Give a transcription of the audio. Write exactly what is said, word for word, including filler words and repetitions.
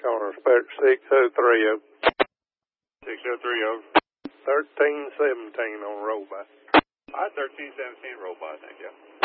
on respect six oh three oh. six oh three oh. thirteen seventeen on roll by. All right, thirteen seventeen roll by, thank you.